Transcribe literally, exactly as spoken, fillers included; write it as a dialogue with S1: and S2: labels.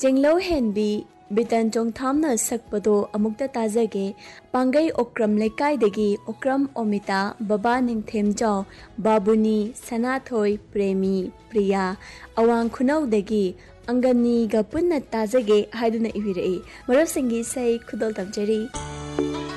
S1: Chenglo Henbi Bitan Chongthamna Sakpado Amukta Tajage Pangai Okram Lekaidagi Okram Omita Baba Ningthemjao Babuni Sanathoi Premi Priya Awang Khunau Angani ga punna tajage haiduna ibirei marab singi sai khudol tamjari